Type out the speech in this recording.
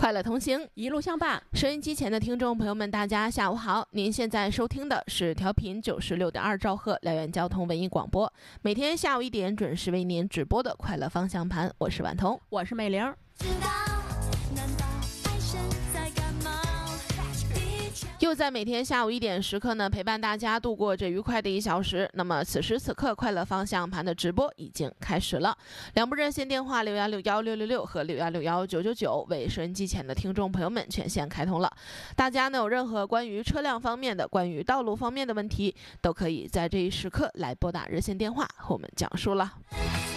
快乐同行， 一路相伴。 收音机前的听众朋友们，大家下午好！您现在收听的是调频96.2兆赫辽源交通文艺广播，每天下午1点准时为您直播的快乐方向盘，我是婉彤， 我是美玲。 又在每天下午1点时刻呢，陪伴大家度过这愉快的1小时。那么此时此刻，快乐方向盘的直播已经开始了。两部热线电话61611666和61619999为收音机前的听众朋友们全线开通了。大家呢有任何关于车辆方面的、关于道路方面的问题，都可以在这一时刻来拨打热线电话和我们讲述了。